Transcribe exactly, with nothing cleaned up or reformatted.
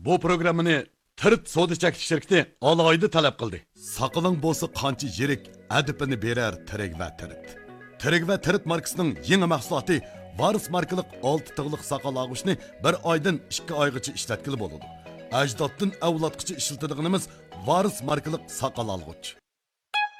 bu programmani Tirt soda chekish shirkati alohida talab qildi. Saqaling bo'lsa qancha yirik adipini berar Tirik va Tirt. Tirik va Tirt markasining yangi mahsuloti Varis markalik olti tig'liq saqal og'ishni bir oydan ikki oygacha ishlatkili bo'ladi. Ajdoddan avlodgacha ishlatadiganimiz Varis markalik saqal olg'ich.